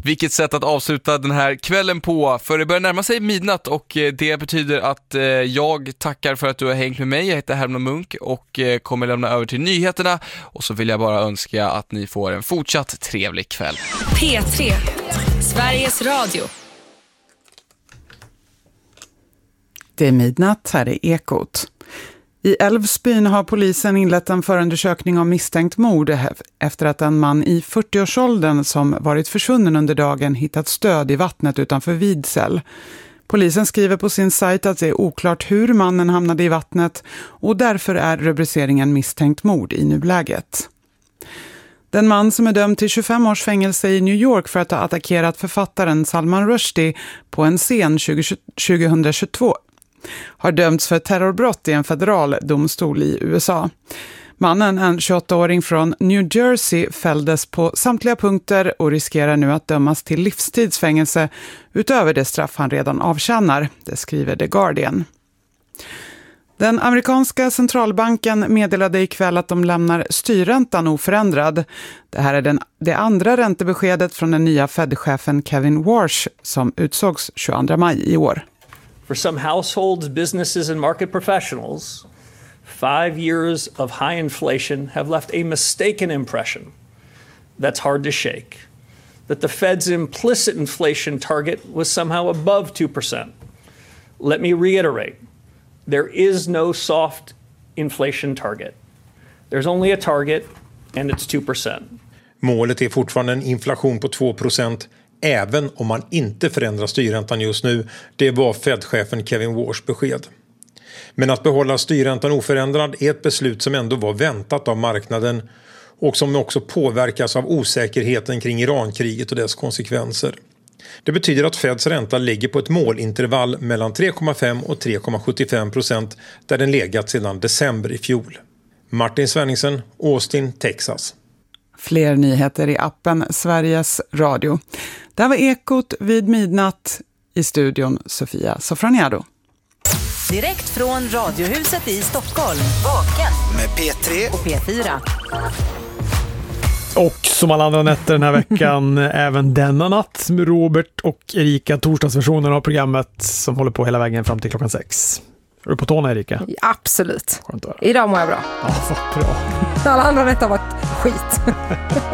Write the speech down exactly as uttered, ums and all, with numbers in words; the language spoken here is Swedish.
Vilket sätt att avsluta den här kvällen på, för det börjar närma sig midnatt och det betyder att jag tackar för att du har hängt med mig. Jag heter Herman Munk och kommer lämna över till nyheterna, och så vill jag bara önska att ni får en fortsatt trevlig kväll. P tre, Sveriges Radio. Det är midnatt, här är Ekot. I Älvsbyn har polisen inlett en förundersökning om misstänkt mord efter att en man i fyrtioårsåldern som varit försvunnen under dagen hittat stöd i vattnet utanför Vidsel. Polisen skriver på sin sajt att det är oklart hur mannen hamnade i vattnet, och därför är rubriceringen misstänkt mord i nuläget. Den man som är dömd till tjugofem års fängelse i New York för att ha attackerat författaren Salman Rushdie på en scen tjugohundratjugotvå har dömts för terrorbrott i en federal domstol i U S A. Mannen, en tjugoåttaåring från New Jersey, fälldes på samtliga punkter och riskerar nu att dömas till livstidsfängelse utöver det straff han redan avtjänar, det skriver The Guardian. Den amerikanska centralbanken meddelade ikväll att de lämnar styrräntan oförändrad. Det här är den, det andra räntebeskedet från den nya Fed-chefen Kevin Warsh som utsågs tjugoandra maj i år. For some households, businesses and market professionals, five years of high inflation have left a mistaken impression that's hard to shake, that the Fed's implicit inflation target was somehow above two percent. Let me reiterate, there is no soft inflation target. There's only a target and it's two percent. Målet är fortfarande en inflation på två procent. Även om man inte förändrar styrräntan just nu, det var Fed-chefen Kevin Warsh besked. Men att behålla styrräntan oförändrad är ett beslut som ändå var väntat av marknaden och som också påverkas av osäkerheten kring Irankriget och dess konsekvenser. Det betyder att Feds ränta ligger på ett målintervall mellan tre komma fem och tre komma sjuttiofem procent där den legat sedan december i fjol. Martin Svenningsen, Austin, Texas. Fler nyheter i appen Sveriges Radio. Där var Ekot vid midnatt, i studion Sofia Sofroniado. Direkt från Radiohuset i Stockholm. Vaken med P tre och P fyra. Och som alla andra nätter den här veckan, även denna natt med Robert och Erika, torsdagsversionen av programmet som håller på hela vägen fram till klockan sex. Är du på tårna, Erika? Ja, absolut. Idag mår jag bra. Ja, så bra. Alla andra nätter har varit skit.